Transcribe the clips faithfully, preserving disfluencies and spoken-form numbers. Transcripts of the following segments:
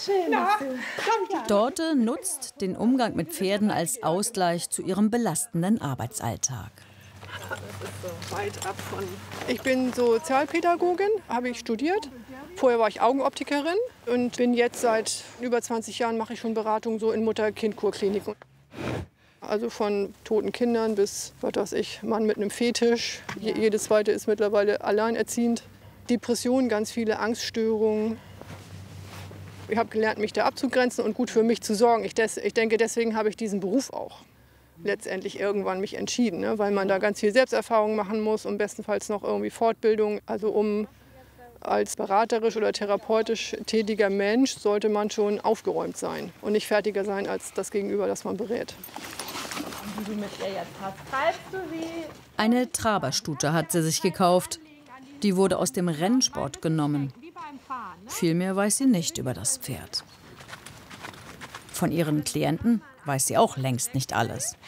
Schön, dass du... Dorte nutzt den Umgang mit Pferden als Ausgleich zu ihrem belastenden Arbeitsalltag. Das ist so weit ab von... Ich bin Sozialpädagogin, habe ich studiert. Vorher war ich Augenoptikerin und bin jetzt seit über zwanzig Jahren, mache ich schon Beratung so in Mutter-Kind-Kurkliniken. Also von toten Kindern bis, was weiß ich, Mann mit einem Fetisch. Jede zweite ist mittlerweile alleinerziehend. Depressionen, ganz viele Angststörungen. Ich habe gelernt, mich da abzugrenzen und gut für mich zu sorgen. Ich, des, ich denke, deswegen habe ich diesen Beruf auch letztendlich irgendwann mich entschieden, ne? Weil man da ganz viel Selbsterfahrung machen muss und bestenfalls noch irgendwie Fortbildung. Also um als beraterisch oder therapeutisch tätiger Mensch sollte man schon aufgeräumt sein und nicht fertiger sein als das Gegenüber, das man berät. Wie du mit ihr jetzt hast, treibst du sie? Eine Traberstute hat sie sich gekauft. Die wurde aus dem Rennsport genommen. Viel mehr weiß sie nicht über das Pferd. Von ihren Klienten weiß sie auch längst nicht alles.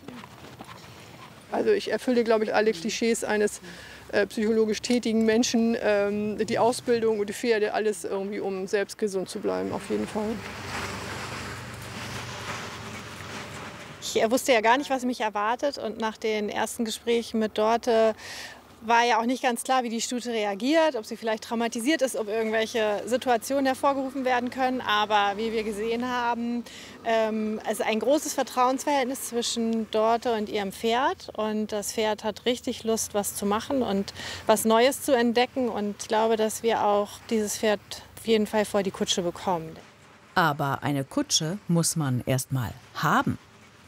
Also ich erfülle, glaube ich, alle Klischees eines äh, psychologisch tätigen Menschen. Ähm, die Ausbildung und die Pferde, alles irgendwie, um selbst gesund zu bleiben, auf jeden Fall. Ich wusste ja gar nicht, was mich erwartet. Und nach den ersten Gesprächen mit Dorte war ja auch nicht ganz klar, wie die Stute reagiert, ob sie vielleicht traumatisiert ist, ob irgendwelche Situationen hervorgerufen werden können. Aber wie wir gesehen haben, ähm, es ist ein großes Vertrauensverhältnis zwischen Dorte und ihrem Pferd. Und das Pferd hat richtig Lust, was zu machen und was Neues zu entdecken. Und ich glaube, dass wir auch dieses Pferd auf jeden Fall vor die Kutsche bekommen. Aber eine Kutsche muss man erst mal haben.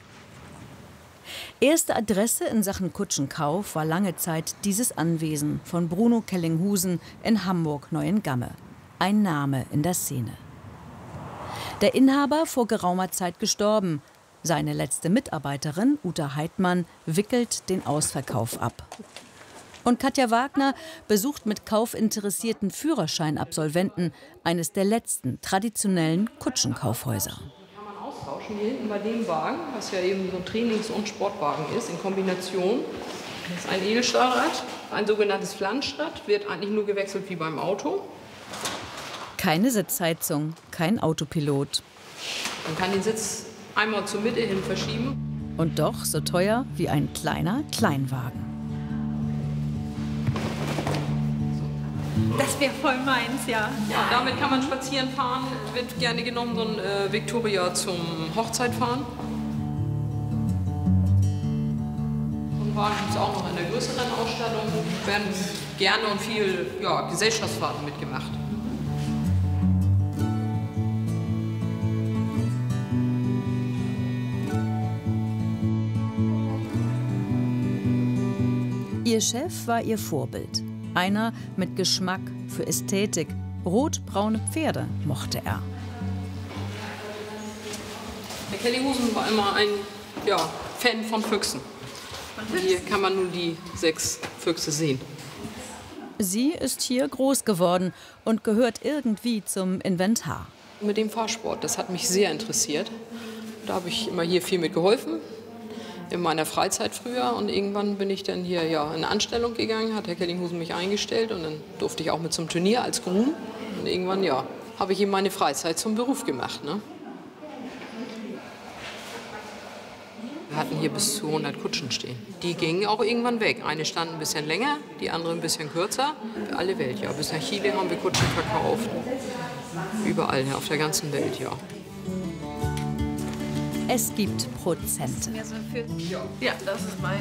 Erste Adresse in Sachen Kutschenkauf war lange Zeit dieses Anwesen von Bruno Kellinghusen in Hamburg-Neuengamme. Ein Name in der Szene. Der Inhaber vor geraumer Zeit gestorben. Seine letzte Mitarbeiterin, Uta Heidmann, wickelt den Ausverkauf ab. Und Katja Wagner besucht mit kaufinteressierten Führerscheinabsolventen eines der letzten traditionellen Kutschenkaufhäuser. Hier hinten bei dem Wagen, was ja eben so ein Trainings- und Sportwagen ist, in Kombination. Das ist ein Edelstahlrad, ein sogenanntes Flanschrad, wird eigentlich nur gewechselt wie beim Auto. Keine Sitzheizung, kein Autopilot. Man kann den Sitz einmal zur Mitte hin verschieben. Und doch so teuer wie ein kleiner Kleinwagen. Das wäre voll meins, ja. Ja, damit kann man spazieren fahren. Wird gerne genommen, so ein äh, Victoria zum Hochzeitfahren. So ein Wagen gibt es auch noch in der größeren Ausstattung. Werden gerne und viel ja, Gesellschaftsfahrten mitgemacht. Ihr Chef war ihr Vorbild. Einer mit Geschmack für Ästhetik. Rotbraune Pferde mochte er. Der Kellinghusen war immer ein ja, Fan von Füchsen. Und hier kann man nun die sechs Füchse sehen. Sie ist hier groß geworden und gehört irgendwie zum Inventar. Mit dem Fahrsport, das hat mich sehr interessiert. Da habe ich immer hier viel mit geholfen. In meiner Freizeit früher und irgendwann bin ich dann hier ja, in eine Anstellung gegangen, hat Herr Kellinghusen mich eingestellt und dann durfte ich auch mit zum Turnier als Groom. Und irgendwann ja, habe ich eben meine Freizeit zum Beruf gemacht. Ne? Wir hatten hier bis zu hundert Kutschen stehen. Die gingen auch irgendwann weg. Eine stand ein bisschen länger, die andere ein bisschen kürzer. Alle Welt, ja. Bis nach Chile haben wir Kutschen verkauft. Überall auf der ganzen Welt, ja. Es gibt Prozente. Ja, das ist meine.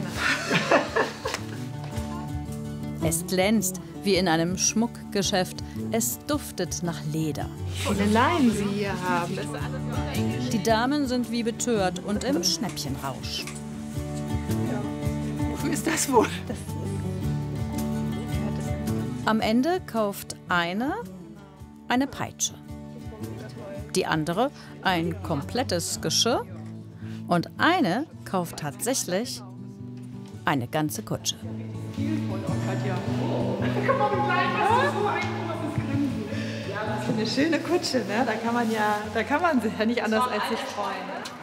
Es glänzt wie in einem Schmuckgeschäft. Es duftet nach Leder. Viele Leinen Sie hier haben. Die Damen sind wie betört und im Schnäppchenrausch. Wofür ist das wohl? Am Ende kauft eine eine Peitsche. Die andere ein komplettes Geschirr. Und eine kauft tatsächlich eine ganze Kutsche. Eine schöne Kutsche, ne? Da kann man ja, da kann man sich ja nicht anders als sich freuen.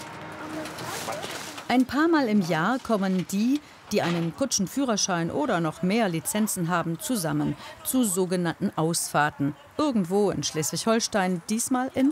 Ein paar Mal im Jahr kommen die, die einen Kutschenführerschein oder noch mehr Lizenzen haben, zusammen zu sogenannten Ausfahrten. Irgendwo in Schleswig-Holstein, diesmal in